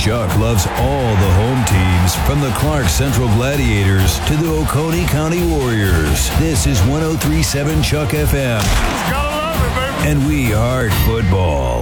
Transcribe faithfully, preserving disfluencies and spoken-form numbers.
Chuck loves all the home teams, from the Clark Central Gladiators to the Oconee County Warriors. This is one oh three point seven Chuck F M. Gotta love it, baby. And we heart football.